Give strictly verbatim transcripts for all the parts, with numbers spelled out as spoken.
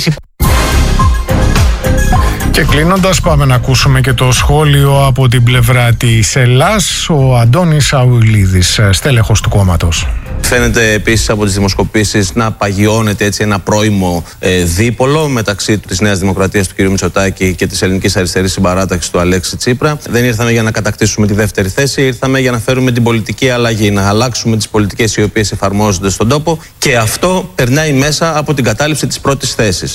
διαχείριση. Και κλείνοντας, πάμε να ακούσουμε και το σχόλιο από την πλευρά της Ελλάς. Ο Αντώνης Αουιλίδης, στέλεχος του κόμματος. Φαίνεται επίσης από τις δημοσκοπήσεις να παγιώνεται έτσι ένα πρώιμο ε, δίπολο μεταξύ της Νέας Δημοκρατίας του κ. Μητσοτάκη και της Ελληνικής Αριστερής Συμπαράταξης του Αλέξη Τσίπρα. Δεν ήρθαμε για να κατακτήσουμε τη δεύτερη θέση, ήρθαμε για να φέρουμε την πολιτική αλλαγή, να αλλάξουμε τις πολιτικές οι οποίες εφαρμόζονται στον τόπο, και αυτό περνάει μέσα από την κατάληψη της πρώτης θέσης.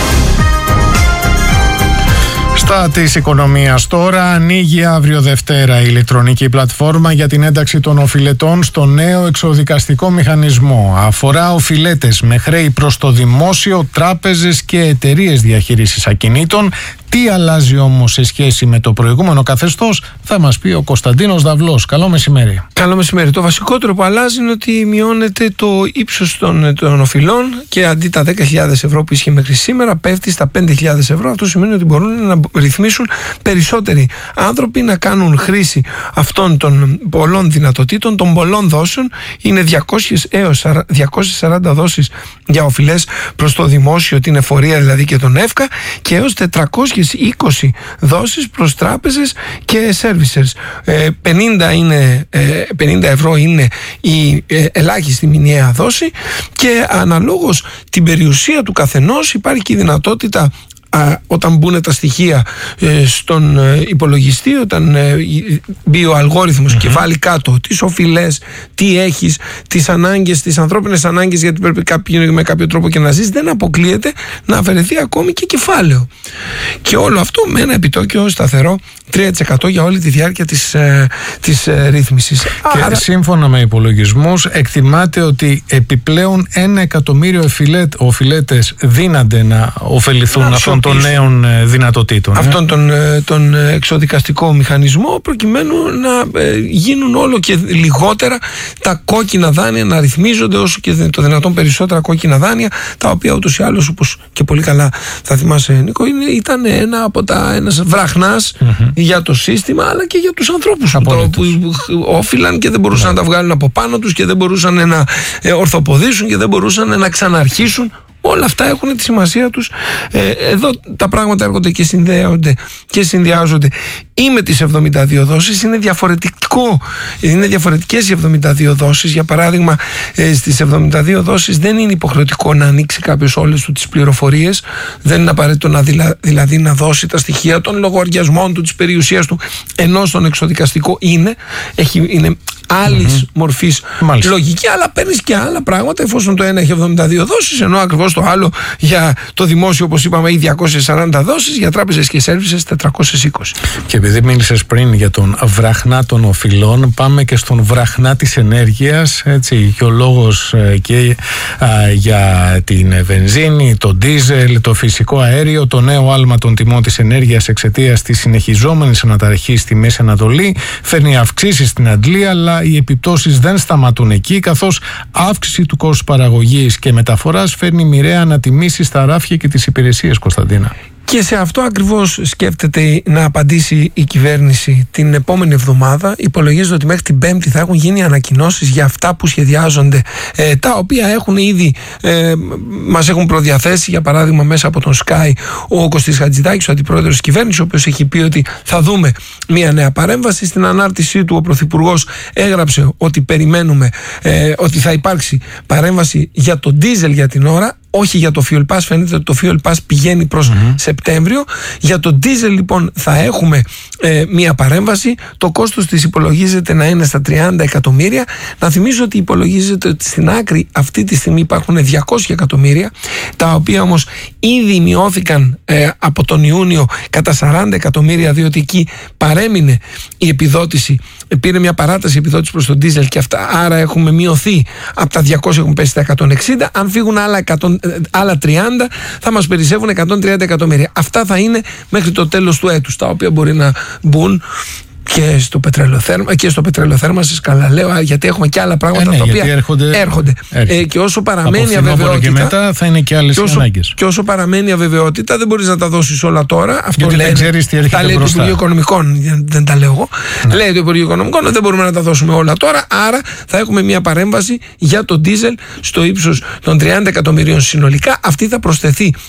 Στα της οικονομίας τώρα, ανοίγει αύριο Δευτέρα η ηλεκτρονική πλατφόρμα για την ένταξη των οφειλετών στο νέο εξοδικαστικό μηχανισμό. Αφορά οφειλέτες με χρέη προς το δημόσιο, τράπεζες και εταιρείες διαχείρισης ακινήτων. Τι αλλάζει όμως σε σχέση με το προηγούμενο καθεστώς, θα μας πει ο Κωνσταντίνος Δαυλός. Καλό μεσημέρι. Καλό μεσημέρι. Το βασικότερο που αλλάζει είναι ότι μειώνεται το ύψος των, των οφειλών και αντί τα δέκα χιλιάδες ευρώ που ίσχυε μέχρι σήμερα, πέφτει στα πέντε χιλιάδες ευρώ. Αυτό σημαίνει ότι μπορούν να ρυθμίσουν περισσότεροι άνθρωποι να κάνουν χρήση αυτών των πολλών δυνατοτήτων, των πολλών δόσεων. Είναι διακόσιες έως διακόσιες σαράντα δόσεις για οφειλές προς το δημόσιο, την εφορία δηλαδή και τον ΕΦΚΑ, και έως τετρακόσιες είκοσι δόσεις προς τράπεζες και servicers. Ε, πενήντα, είναι, ε, πενήντα ευρώ είναι η ε, ελάχιστη μηνιαία δόση, και αναλόγως την περιουσία του καθενός υπάρχει και η δυνατότητα, Α, όταν μπουν τα στοιχεία ε, στον ε, υπολογιστή, όταν ε, μπει ο αλγόριθμος mm-hmm. και βάλει κάτω τις οφειλές, τι έχεις, τις ανάγκες, τις ανθρώπινες ανάγκες, γιατί πρέπει κάποιο, με κάποιο τρόπο και να ζεις, δεν αποκλείεται να αφαιρεθεί ακόμη και κεφάλαιο. Και όλο αυτό με ένα επιτόκιο σταθερό τρία τοις εκατό για όλη τη διάρκεια της, ε, της ε, ρύθμισης. Και άρα, σύμφωνα με υπολογισμούς, εκτιμάται ότι επιπλέον ένα εκατομμύριο οφειλέτες δύνανται να ωφεληθούν αυτών των νέων δυνατοτήτων. Αυτόν τον, τον εξοδικαστικό μηχανισμό, προκειμένου να ε, γίνουν όλο και λιγότερα τα κόκκινα δάνεια, να ρυθμίζονται όσο και το δυνατόν περισσότερα κόκκινα δάνεια, τα οποία ούτως ή άλλως, όπως και πολύ καλά θα θυμάσαι, Νίκο, είναι, ήταν ένα από τα ένας βραχνάς mm-hmm. για το σύστημα, αλλά και για τους ανθρώπους που, που όφυλαν και δεν μπορούσαν mm-hmm. να τα βγάλουν από πάνω τους και δεν μπορούσαν να ε, ορθοποδήσουν και δεν μπορούσαν να ξαναρχίσουν. Όλα αυτά έχουν τη σημασία τους. Ε, εδώ τα πράγματα έρχονται και συνδέονται και συνδυάζονται ή με τις εβδομήντα δύο δόσεις. Είναι διαφορετικό, είναι διαφορετικές οι εβδομήντα δύο δόσεις. Για παράδειγμα, ε, στις εβδομήντα δύο δόσεις δεν είναι υποχρεωτικό να ανοίξει κάποιος όλες του τις πληροφορίες. Δεν είναι απαραίτητο να δηλα, δηλαδή να δώσει τα στοιχεία των λογαριασμών του, της περιουσίας του, ενώ στον εξοδικαστικό είναι, έχει, είναι άλλης mm-hmm. μορφής Μάλιστα. λογική, αλλά παίρνεις και άλλα πράγματα, εφόσον το ένα έχει εβδομήντα δύο δόσεις, ενώ ακριβώς το άλλο για το δημόσιο, όπως είπαμε, έχει διακόσιες σαράντα δόσεις, για τράπεζες και σέρβισες τετρακόσιες είκοσι. Και επειδή μίλησες πριν για τον βραχνά των οφειλών, πάμε και στον βραχνά της ενέργειας, έτσι, και ο λόγος ε, και α, για την βενζίνη, το ντίζελ, το φυσικό αέριο, το νέο άλμα των τιμών της ενέργειας εξαιτίας της συνεχιζόμενης αναταραχής στη Μέση Ανατολή, φέρνει αυξήσεις στην αντλία, αλλά οι επιπτώσεις δεν σταματούν εκεί, καθώς αύξηση του κόστους παραγωγής και μεταφοράς φέρνει μοιραία ανατιμήσεις στα ράφια και τις υπηρεσίες, Κωνσταντίνα. Και σε αυτό ακριβώς σκέφτεται να απαντήσει η κυβέρνηση την επόμενη εβδομάδα. Υπολογίζεται ότι μέχρι την Πέμπτη θα έχουν γίνει ανακοινώσεις για αυτά που σχεδιάζονται, ε, τα οποία έχουν ήδη ε, μας έχουν προδιαθέσει. Για παράδειγμα, μέσα από τον Sky ο Κωστής Χατζηδάκης, ο αντιπρόεδρος της κυβέρνησης, ο οποίος έχει πει ότι θα δούμε μια νέα παρέμβαση. Στην ανάρτησή του ο Πρωθυπουργός έγραψε ότι περιμένουμε ε, ότι θα υπάρξει παρέμβαση για το ντίζελ για την ώρα, όχι για το Fuel Pass. Φαίνεται ότι το Fuel Pass πηγαίνει προς mm-hmm. Σεπτέμβριο. Για το diesel λοιπόν θα έχουμε ε, μία παρέμβαση. Το κόστος της υπολογίζεται να είναι στα τριάντα εκατομμύρια. Να θυμίσω ότι υπολογίζεται ότι στην άκρη αυτή τη στιγμή υπάρχουν διακόσια εκατομμύρια, τα οποία όμως ήδη μειώθηκαν ε, από τον Ιούνιο κατά σαράντα εκατομμύρια, διότι εκεί παρέμεινε η επιδότηση, πήρε μια παράταση επιδότηση προς τον diesel και αυτά, άρα έχουμε μειωθεί από τα διακόσια, έχουν πέσει στα εκατόν εξήντα. Αν φύγουν άλλα εκατό, άλλα τριάντα, θα μας περισσεύουν εκατόν τριάντα εκατομμύρια. Αυτά θα είναι μέχρι το τέλος του έτους, τα οποία μπορεί να μπουν και στο πετρελαιοθέρμα και στο πετρελαιοθέρμανσης, καλά λέω, γιατί έχουμε και άλλα πράγματα ε, ναι, τα οποία έρχονται, έρχονται. Ε, και όσο παραμένει αβεβαιότητα και μετά θα είναι και άλλες και όσο, ανάγκες. Και όσο παραμένει αβεβαιότητα δεν μπορείς να τα δώσεις όλα τώρα. Αυτό λέει, δεν ξέρεις τι έρχεται, τα λέει μπροστά. Το Υπουργείο Οικονομικών, δεν τα λέω εγώ. Ναι. Λέει το Υπουργείο Οικονομικών ότι δεν μπορούμε να τα δώσουμε όλα τώρα, άρα θα έχουμε μια παρέμβαση για το ντίζελ στο ύψος των τριάντα εκατομμυρίων συνολικά. Αυτή θα προσθεθεί